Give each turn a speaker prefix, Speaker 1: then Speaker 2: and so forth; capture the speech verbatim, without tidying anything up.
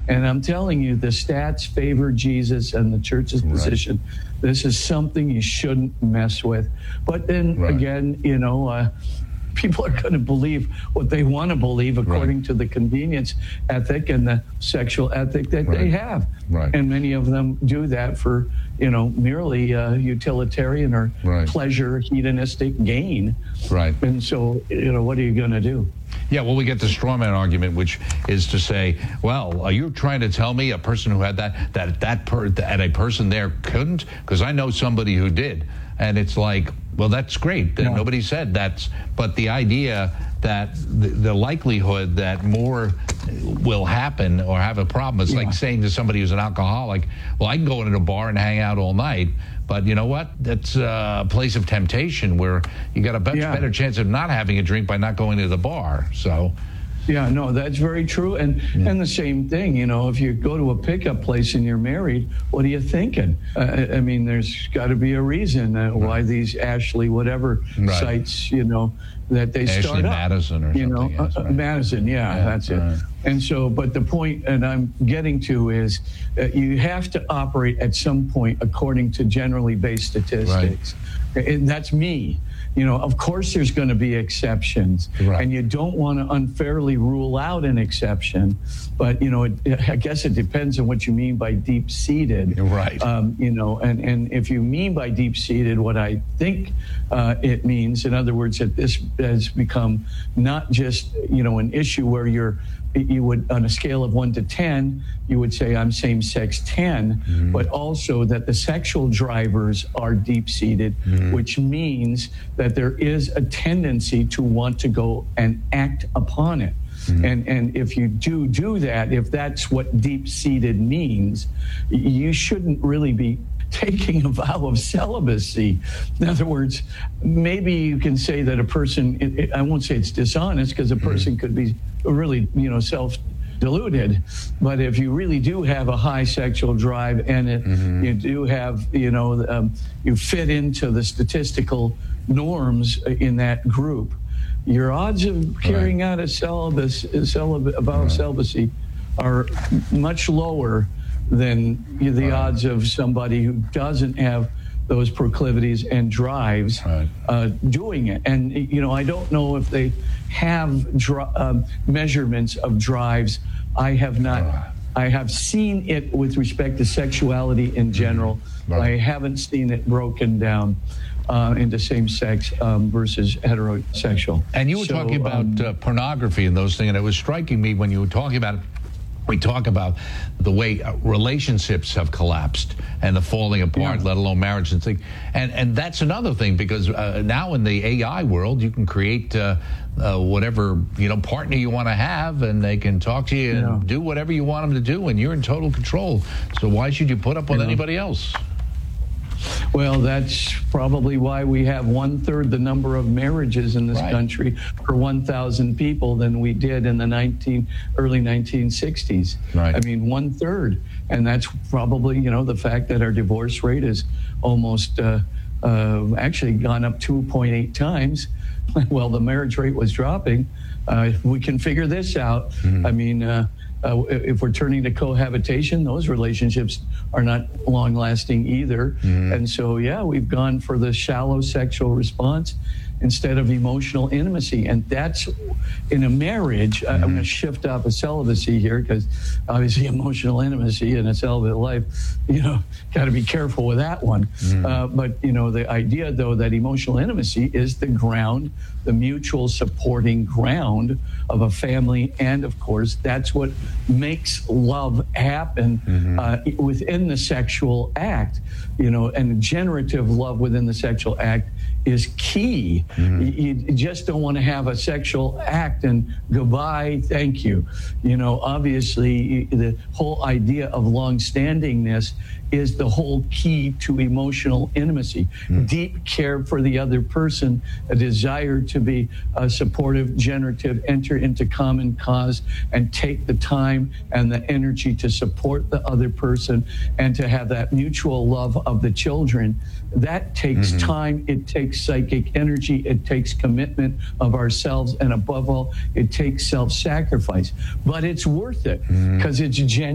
Speaker 1: And I'm telling you, the stats favor Jesus and the church's
Speaker 2: Right.
Speaker 1: position. This is something you shouldn't mess with. But then
Speaker 2: Right.
Speaker 1: again, you know, uh, people are going to believe what they want to believe according
Speaker 2: Right.
Speaker 1: to the convenience ethic and the sexual ethic that
Speaker 2: Right.
Speaker 1: they have.
Speaker 2: Right.
Speaker 1: And many of them do that for, you know, merely uh, utilitarian or
Speaker 2: Right.
Speaker 1: pleasure, hedonistic gain.
Speaker 2: Right.
Speaker 1: And so, you know, what are you going to do?
Speaker 2: Yeah, well, we get the straw man argument, which is to say, well, are you trying to tell me a person who had that, that, that, per, that a person there couldn't? Because I know somebody who did. And it's like, well, that's great.
Speaker 1: Yeah.
Speaker 2: Nobody said that's, but the idea that the, the likelihood that more will happen or have a problem, it's
Speaker 1: Yeah.
Speaker 2: like saying to somebody who's an alcoholic, well, I can go into a bar and hang out all night, but you know what? That's a place of temptation where you got a much
Speaker 1: Yeah.
Speaker 2: better chance of not having a drink by not going to the bar. So,
Speaker 1: Yeah, no, that's very true. And
Speaker 2: Yeah.
Speaker 1: and the same thing, you know, if you go to a pickup place and you're married, what are you thinking? Uh, I I mean, there's got to be a reason uh, why these Ashley whatever
Speaker 2: Right.
Speaker 1: sites, you know, that they
Speaker 2: Ashley
Speaker 1: start up.
Speaker 2: Madison or
Speaker 1: you know,
Speaker 2: something, yes,
Speaker 1: uh,
Speaker 2: right.
Speaker 1: Madison, yeah,
Speaker 2: Yeah,
Speaker 1: that's it.
Speaker 2: right.
Speaker 1: And so, but the point, and I'm getting to is, uh, you have to operate at some point according to generally based statistics. And that's me. You know, of course there's going to be exceptions,
Speaker 2: Right.
Speaker 1: and you don't want to unfairly rule out an exception. But, you know, it, I guess it depends on what you mean by deep-seated.
Speaker 2: Right.
Speaker 1: Um, you know, and, and if you mean by deep-seated what I think uh, it means, in other words, that this has become not just, you know, an issue where you're, you would, on a scale of one to ten, you would say I'm same-sex ten,
Speaker 2: Mm-hmm.
Speaker 1: but also that the sexual drivers are deep-seated,
Speaker 2: Mm-hmm.
Speaker 1: which means that there is a tendency to want to go and act upon it.
Speaker 2: Mm-hmm.
Speaker 1: And and if you do do that, if that's what deep-seated means, y- you shouldn't really be taking a vow of celibacy. In other words, maybe you can say that a person, it, it, I won't say it's dishonest, because a person could be really, you know, self deluded. But if you really do have a high sexual drive and it,
Speaker 2: Mm-hmm.
Speaker 1: you do have, you know, um, you fit into the statistical norms in that group, your odds of carrying out a celibacy, celib- a vow of celibacy are much lower than the
Speaker 2: Right.
Speaker 1: odds of somebody who doesn't have those proclivities and drives
Speaker 2: Right.
Speaker 1: uh, doing it. And, you know, I don't know if they have dri- um, measurements of drives. I have not.
Speaker 2: Right.
Speaker 1: I have seen it with respect to sexuality in general.
Speaker 2: Right.
Speaker 1: I haven't seen it broken down uh, into same-sex um, versus heterosexual.
Speaker 2: And you were
Speaker 1: So,
Speaker 2: talking about
Speaker 1: um,
Speaker 2: uh, pornography and those things, and it was striking me when you were talking about it. We talk about the way uh, relationships have collapsed and the falling apart,
Speaker 1: Yeah.
Speaker 2: let alone marriage and things. And and that's another thing, because uh, now in the A I world, you can create uh, uh, whatever, you know, partner you want to have, and they can talk to you and
Speaker 1: Yeah.
Speaker 2: do whatever you want them to do, and you're in total control. So why should you put up with
Speaker 1: Yeah.
Speaker 2: anybody else?
Speaker 1: Well, that's probably why we have one third the number of marriages in this
Speaker 2: Right.
Speaker 1: country per one thousand people than we did in the nineteen early nineteen sixties.
Speaker 2: Right.
Speaker 1: I mean, one third, and that's probably, you know, the fact that our divorce rate is almost uh, uh, actually gone up two point eight times. Well, the marriage rate was dropping. Uh, we can figure this out. I mean. Uh, Uh, if we're turning to cohabitation, those relationships are not long-lasting either. And so, yeah, we've gone for the shallow sexual response instead of emotional intimacy. And that's, in a marriage, I- I'm going to shift off of celibacy here, because obviously emotional intimacy in a celibate life, you know, got to be careful with that one. Uh, but, you know, the idea, though, that emotional intimacy is the ground, the mutual supporting ground of a family. And of course, that's what makes love happen uh, within the sexual act, you know, and generative love within the sexual act is key. You, you just don't want to have a sexual act and goodbye, thank you. You know, obviously the whole idea of long-standingness is the whole key to emotional intimacy. Deep care for the other person, a desire to be uh, supportive, generative, enter into common cause, and take the time and the energy to support the other person, and to have that mutual love of the children. That takes time, it takes psychic energy, it takes commitment of ourselves, and above all, it takes self-sacrifice. But it's worth it, because it's genuine.